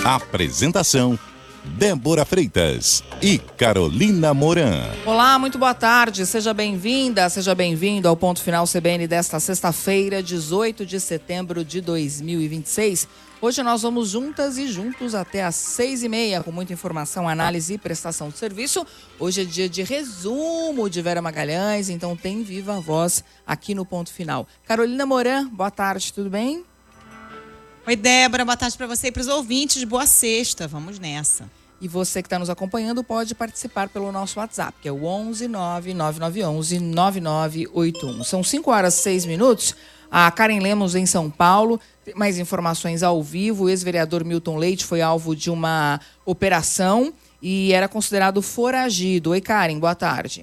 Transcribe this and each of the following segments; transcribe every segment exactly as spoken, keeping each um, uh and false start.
Apresentação: Débora Freitas e Carolina Moran. Olá, muito boa tarde, seja bem-vinda, seja bem-vindo ao Ponto Final C B N desta sexta-feira, dezoito de setembro de dois mil e vinte e seis. Hoje nós vamos juntas e juntos até às seis e meia, com muita informação, análise e prestação de serviço. Hoje é dia de resumo de Vera Magalhães, então tem viva a voz aqui no Ponto Final. Carolina Moran, boa tarde, tudo bem? Oi, Débora, boa tarde para você e para os ouvintes. Boa sexta, vamos nessa. E você que está nos acompanhando pode participar pelo nosso WhatsApp, que é o onze nove nove nove um um nove nove oito um. São cinco horas e seis minutos. A Karen Lemos, em São Paulo, tem mais informações ao vivo. O ex-vereador Milton Leite foi alvo de uma operação e era considerado foragido. Oi, Karen, boa tarde.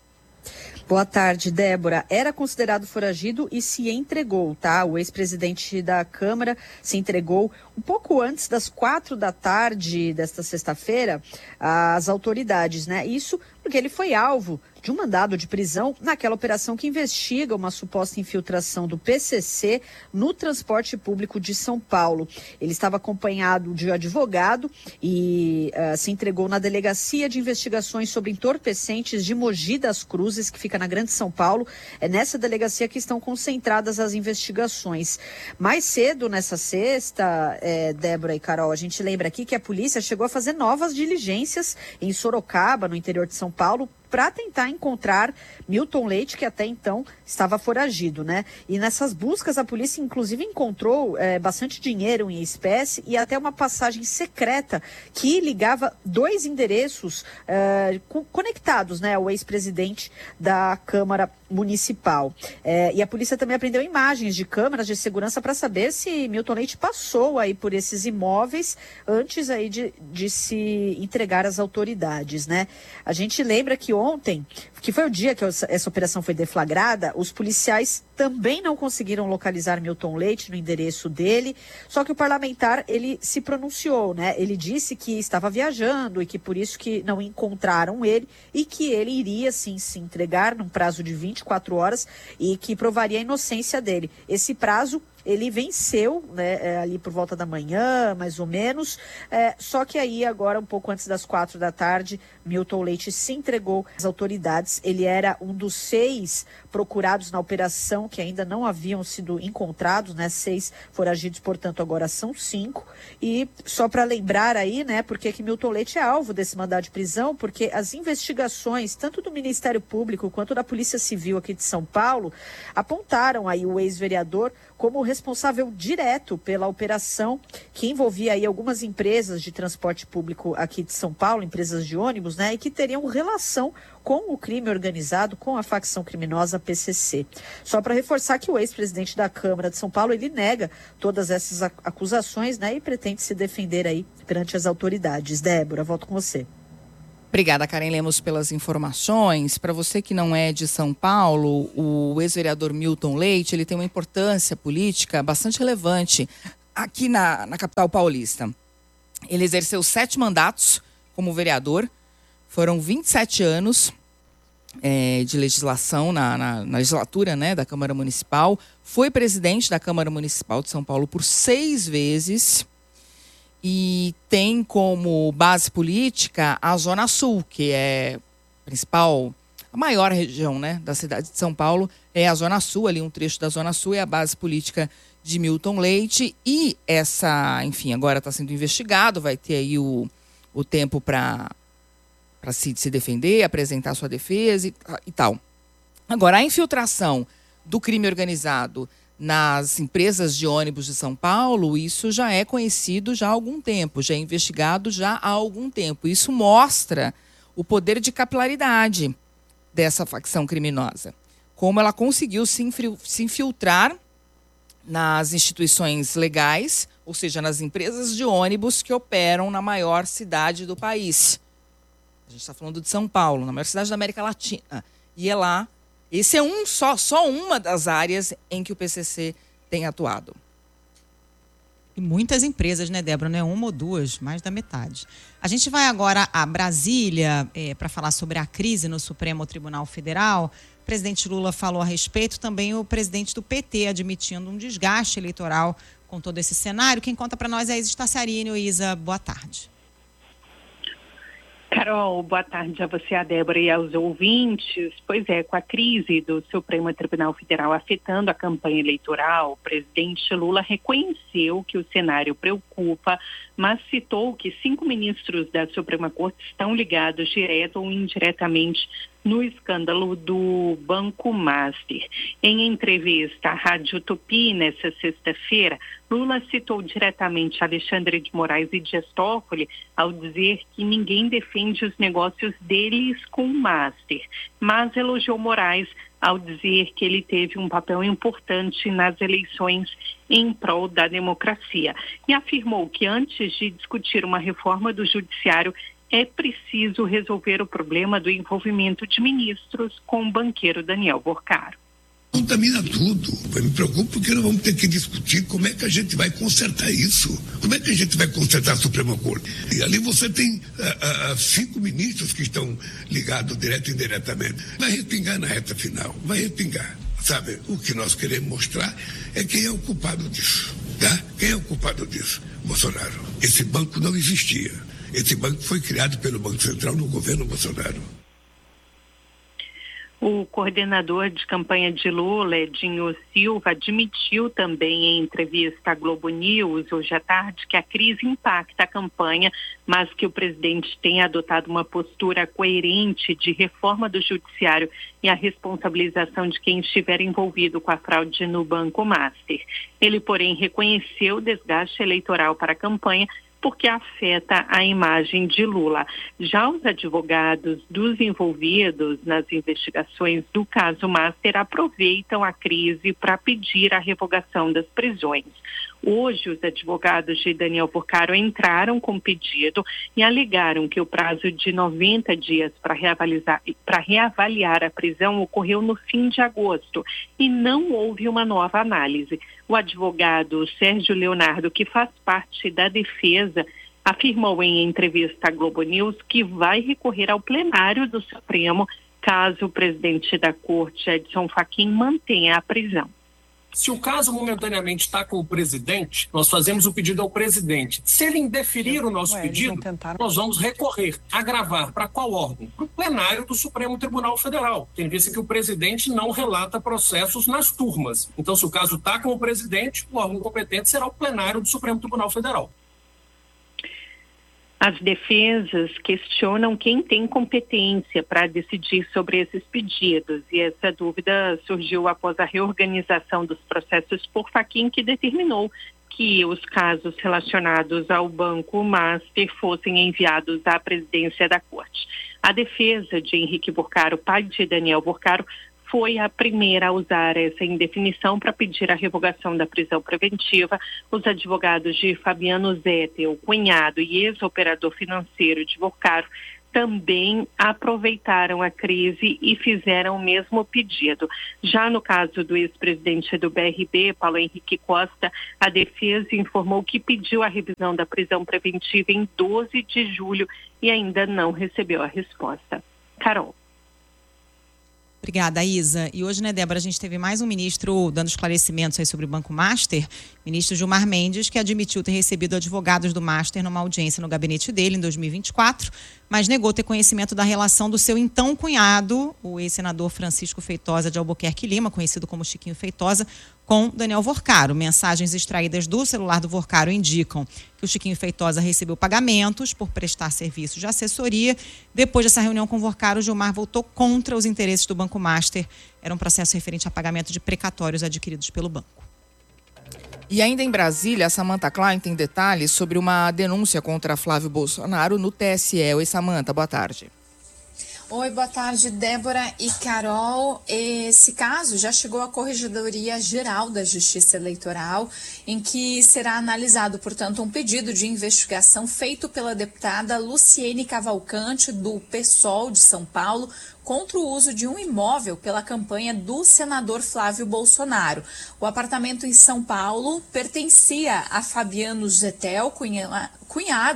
Boa tarde, Débora. Era considerado foragido e se entregou, tá? O ex-presidente da Câmara se entregou um pouco antes das quatro da tarde desta sexta-feira às autoridades, né? Isso porque ele foi alvo de um mandado de prisão naquela operação que investiga uma suposta infiltração do P C C no transporte público de São Paulo. Ele estava acompanhado de advogado e uh, se entregou na Delegacia de Investigações sobre Entorpecentes de Mogi das Cruzes, que fica na Grande São Paulo. É nessa delegacia que estão concentradas as investigações. Mais cedo, nessa sexta, é, Débora e Carol, a gente lembra aqui que a polícia chegou a fazer novas diligências em Sorocaba, no interior de São Paulo, para tentar encontrar Milton Leite, que até então estava foragido, né? E nessas buscas a polícia inclusive encontrou é, bastante dinheiro em espécie e até uma passagem secreta que ligava dois endereços é, co- conectados, né, ao ex-presidente da Câmara Municipal. É, e a polícia também apreendeu imagens de câmeras de segurança para saber se Milton Leite passou aí por esses imóveis antes aí de, de se entregar às autoridades, né? A gente lembra que ontem, que foi o dia que essa operação foi deflagrada, os policiais também não conseguiram localizar Milton Leite no endereço dele, só que o parlamentar, ele se pronunciou, né? Ele disse que estava viajando e que por isso que não encontraram ele e que ele iria, sim, se entregar num prazo de vinte e quatro horas e que provaria a inocência dele. Esse prazo ele venceu, né, é, ali por volta da manhã, mais ou menos, é, só que aí agora, um pouco antes das quatro da tarde, Milton Leite se entregou às autoridades. Ele era um dos seis procurados na operação que ainda não haviam sido encontrados, né, seis foragidos, portanto agora são cinco. E só para lembrar aí, né, porque que Milton Leite é alvo desse mandado de prisão, porque as investigações, tanto do Ministério Público quanto da Polícia Civil aqui de São Paulo, apontaram aí o ex-vereador como responsável direto pela operação que envolvia aí algumas empresas de transporte público aqui de São Paulo, empresas de ônibus, né, e que teriam relação com o crime organizado, com a facção criminosa P C C. Só para reforçar que o ex-presidente da Câmara de São Paulo, ele nega todas essas acusações, né, e pretende se defender aí perante as autoridades. Débora, volto com você. Obrigada, Karen Lemos, pelas informações. Para você que não é de São Paulo, o ex-vereador Milton Leite, ele tem uma importância política bastante relevante aqui na, na capital paulista. Ele exerceu sete mandatos como vereador, foram vinte e sete anos é, de legislação na, na, na legislatura, né, da Câmara Municipal, foi presidente da Câmara Municipal de São Paulo por seis vezes. E tem como base política a Zona Sul, que é a principal, a maior região, né, da cidade de São Paulo, é a Zona Sul, ali um trecho da Zona Sul é a base política de Milton Leite. E essa, enfim, agora está sendo investigado, vai ter aí o, o tempo para para se, se defender, apresentar sua defesa e, e tal. Agora, a infiltração do crime organizado nas empresas de ônibus de São Paulo, isso já é conhecido já há algum tempo, já é investigado já há algum tempo. Isso mostra o poder de capilaridade dessa facção criminosa. Como ela conseguiu se infiltrar nas instituições legais, ou seja, nas empresas de ônibus que operam na maior cidade do país. A gente está falando de São Paulo, na maior cidade da América Latina. E é lá. Esse é um só, só uma das áreas em que o P C C tem atuado. E muitas empresas, né, Débora? Não é uma ou duas, mais da metade. A gente vai agora a Brasília é, para falar sobre a crise no Supremo Tribunal Federal. O presidente Lula falou a respeito, também o presidente do P T admitindo um desgaste eleitoral com com todo esse cenário. Quem conta para nós é a Isa Staciarini. Isa, boa tarde. Carol, boa tarde a você, a Débora e aos ouvintes. Pois é, com a crise do Supremo Tribunal Federal afetando a campanha eleitoral, o presidente Lula reconheceu que o cenário preocupa, mas citou que cinco ministros da Suprema Corte estão ligados direto ou indiretamente no escândalo do Banco Master. Em entrevista à Rádio Tupi nesta sexta-feira, Lula citou diretamente Alexandre de Moraes e Dias Toffoli ao dizer que ninguém defende os negócios deles com o Master, mas elogiou Moraes ao dizer que ele teve um papel importante nas eleições em prol da democracia e afirmou que antes de discutir uma reforma do judiciário é preciso resolver o problema do envolvimento de ministros com o banqueiro Daniel Vorcaro. Contamina tudo. Eu me preocupo porque nós vamos ter que discutir como é que a gente vai consertar isso. Como é que a gente vai consertar a Suprema Corte? E ali você tem uh, uh, cinco ministros que estão ligados direto e indiretamente. Vai respingar na reta final, vai respingar. Sabe, o que nós queremos mostrar é quem é o culpado disso, tá? Quem é o culpado disso? Bolsonaro. Esse banco não existia. Esse banco foi criado pelo Banco Central no governo Bolsonaro. O coordenador de campanha de Lula, Edinho Silva, admitiu também em entrevista à Globo News hoje à tarde que a crise impacta a campanha, mas que o presidente tem adotado uma postura coerente de reforma do judiciário e a responsabilização de quem estiver envolvido com a fraude no Banco Master. Ele, porém, reconheceu o desgaste eleitoral para a campanha porque afeta a imagem de Lula. Já os advogados dos envolvidos nas investigações do caso Master aproveitam a crise para pedir a revogação das prisões. Hoje, os advogados de Daniel Vorcaro entraram com pedido e alegaram que o prazo de noventa dias para reavaliar, para reavaliar a prisão ocorreu no fim de agosto e não houve uma nova análise. O advogado Sérgio Leonardo, que faz parte da defesa, afirmou em entrevista à Globo News que vai recorrer ao plenário do Supremo caso o presidente da Corte, Edson Fachin, mantenha a prisão. Se o caso momentaneamente está com o presidente, nós fazemos o pedido ao presidente. Se ele indeferir o nosso pedido, nós vamos recorrer, agravar para qual órgão? Para o plenário do Supremo Tribunal Federal. Tem visto que o presidente não relata processos nas turmas. Então, se o caso está com o presidente, o órgão competente será o plenário do Supremo Tribunal Federal. As defesas questionam quem tem competência para decidir sobre esses pedidos e essa dúvida surgiu após a reorganização dos processos por Fachin, que determinou que os casos relacionados ao Banco Master fossem enviados à presidência da Corte. A defesa de Henrique Vorcaro, pai de Daniel Vorcaro, foi a primeira a usar essa indefinição para pedir a revogação da prisão preventiva. Os advogados de Fabiano Zettel, cunhado e ex-operador financeiro de Vorcaro, também aproveitaram a crise e fizeram o mesmo pedido. Já no caso do ex-presidente do B R B, Paulo Henrique Costa, a defesa informou que pediu a revisão da prisão preventiva em doze de julho e ainda não recebeu a resposta. Carol. Obrigada, Isa. E hoje, né, Débora, a gente teve mais um ministro dando esclarecimentos aí sobre o Banco Master, ministro Gilmar Mendes, que admitiu ter recebido advogados do Master numa audiência no gabinete dele em dois mil e vinte e quatro, mas negou ter conhecimento da relação do seu então cunhado, o ex-senador Francisco Feitosa de Albuquerque Lima, conhecido como Chiquinho Feitosa, com Daniel Vorcaro. Mensagens extraídas do celular do Vorcaro indicam que o Chiquinho Feitosa recebeu pagamentos por prestar serviços de assessoria. Depois dessa reunião com o Vorcaro, Gilmar votou contra os interesses do Banco Master. Era um processo referente a pagamento de precatórios adquiridos pelo banco. E ainda em Brasília, a Samantha Klein tem detalhes sobre uma denúncia contra Flávio Bolsonaro no T S E. Oi, Samantha, boa tarde. Oi, boa tarde, Débora e Carol. Esse caso já chegou à Corregedoria Geral da Justiça Eleitoral, em que será analisado, portanto, um pedido de investigação feito pela deputada Luciene Cavalcante, do PSOL de São Paulo, contra o uso de um imóvel pela campanha do senador Flávio Bolsonaro. O apartamento em São Paulo pertencia a Fabiano Zettel, cunhado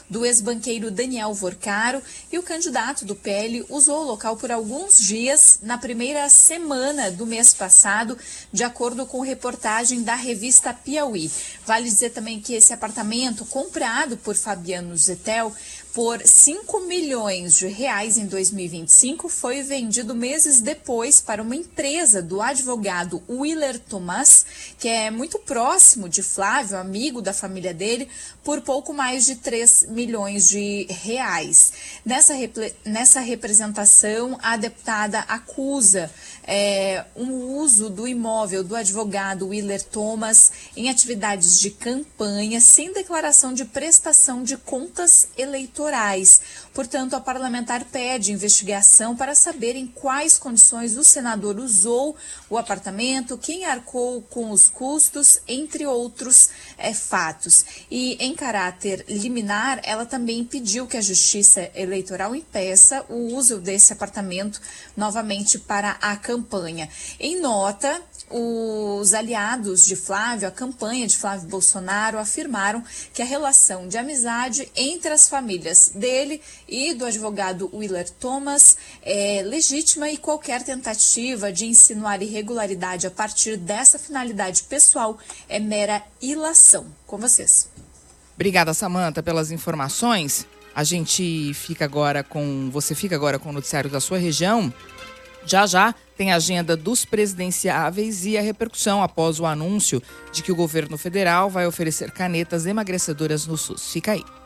do ex-banqueiro Daniel Vorcaro, e o candidato do P L usou o local por alguns dias na primeira semana do mês passado, de acordo com reportagem da revista Piauí. Vale dizer também que esse apartamento, comprado por Fabiano Zettel por cinco milhões de reais em dois mil e vinte e cinco, foi vendido meses depois para uma empresa do advogado Willer Thomas, que é muito próximo de Flávio, amigo da família dele, por pouco mais de três milhões de reais. Nessa, nessa representação, a deputada acusa é, um uso do imóvel do advogado Willer Thomas em atividades de campanha, sem declaração de prestação de contas eleitorais. Portanto, a parlamentar pede investigação para saber em quais condições o senador usou o apartamento, quem arcou com os custos, entre outros é, fatos. E, em caráter liminar, ela também pediu que a Justiça Eleitoral impeça o uso desse apartamento novamente para a campanha. Em nota, os aliados de Flávio, a campanha de Flávio Bolsonaro, afirmaram que a relação de amizade entre as famílias dele e do advogado Willer Thomas é legítima e qualquer tentativa de insinuar irregularidade a partir dessa finalidade pessoal é mera ilação. Com vocês. Obrigada, Samanta, pelas informações. A gente fica agora com... Você fica agora com o noticiário da sua região. Já já tem a agenda dos presidenciáveis e a repercussão após o anúncio de que o governo federal vai oferecer canetas emagrecedoras no SUS. Fica aí.